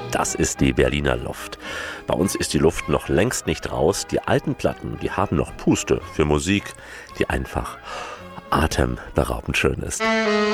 Das ist die Berliner Luft. Bei uns ist die Luft noch längst nicht raus. Die alten Platten, die haben noch Puste für Musik, die einfach atemberaubend schön ist.